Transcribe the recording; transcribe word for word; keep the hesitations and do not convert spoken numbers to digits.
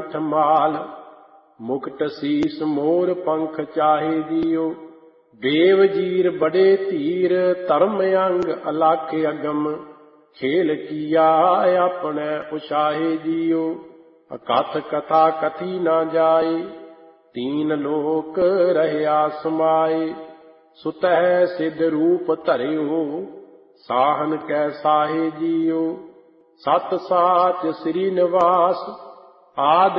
ਕੰਠ ਮਾਲ। ਮੁਕਟ ਸੀਸ ਮੋਰ ਪੰਖ ਚਾਹੇ ਜੀਓ। ਦੇਵ ਜੀਰ ਬੜੇ ਧੀਰ ਧਰਮ ਅੰਗ ਅਲਾਖ ਅਗਮ। ਖੇਲ ਕੀਆ ਆਪਣੇ ਉਛਾਹੇ ਜੀਓ। ਅਕਥ ਕਥਾ ਕਥੀ ਨਾ ਜਾਏ। ਤੀਨ ਲੋਕ ਰਹਿਆ ਸਮਾਏ। ਸੁਤਹਿ ਸਿਧ ਰੂਪ ਧਰਿਓ। ਸਾਹਨ ਕੈ ਸਾਹੇ ਜੀਓ। ਸਤ ਸਾਚ ਸ੍ਰੀ ਨਿਵਾਸ। ਆਦ